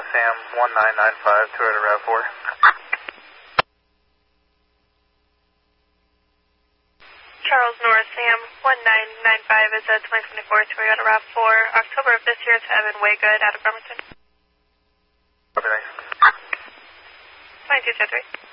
Sam 1995, Toyota RAV4. Charles North, Sam 1995 is a 2024 Toyota RAV4, October of this year to Evan Waygood out of Bremerton. Okay, thanks. 2203.